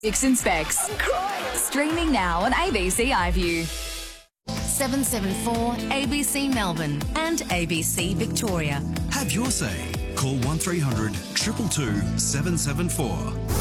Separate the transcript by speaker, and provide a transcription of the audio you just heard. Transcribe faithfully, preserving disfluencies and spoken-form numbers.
Speaker 1: Bix and Specs. I'm crying. Streaming now on A B C iView.
Speaker 2: seven seven four A B C Melbourne and A B C Victoria.
Speaker 3: Have your say. Call one three hundred two two two seven seven four.